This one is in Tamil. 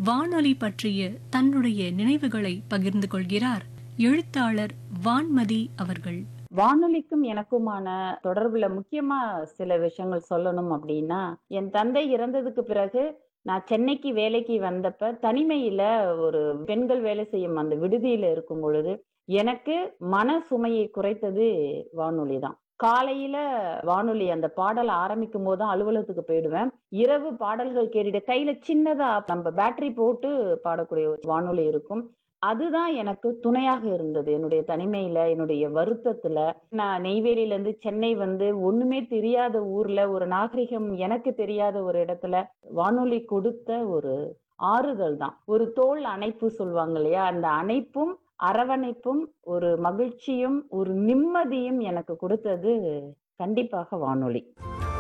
வானொலி பற்றிய தன்னுடைய நினைவுகளை பகிர்ந்து கொள்கிறார் எழுத்தாளர் வான்மதி அவர்கள். வானொலிக்கும் எனக்குமான தொடர்புல முக்கியமா சில விஷயங்கள் சொல்லணும் அப்படின்னா, என் தந்தை இறந்ததுக்கு பிறகு நான் சென்னைக்கு வேலைக்கு வந்தப்ப தனிமையில ஒரு பெண்கள் வேலை செய்யும் அந்த விடுதியில இருக்கும் பொழுது எனக்கு மன சுமையை குறைத்தது வானொலி தான். காலையில வானொலி அந்த பாடல் ஆரம்பிக்கும் போது தான் அலுவலகத்துக்கு போயிடுவேன். இரவு பாடல்கள் கேட்டுட்டு கையில சின்னதா நம்ம பேட்டரி போட்டு பாடக்கூடிய ஒரு வானொலி இருக்கும். அதுதான் எனக்கு துணையாக இருந்தது. என்னுடைய தனிமையில, என்னுடைய வருத்தத்துல. நான் நெய்வேலியில இருந்து சென்னை வந்து ஒண்ணுமே தெரியாத ஊர்ல, ஒரு நாகரிகம் எனக்கு தெரியாத ஒரு இடத்துல வானொலி கொடுத்த ஒரு ஆறுதல் தான். ஒரு தோள் அணைப்பு சொல்லுவாங்க இல்லையா? அந்த அணைப்பும், அரவணைப்பும், ஒரு மகிழ்ச்சியும், ஒரு நிம்மதியும் எனக்கு கொடுத்தது கண்டிப்பாக வானொலி.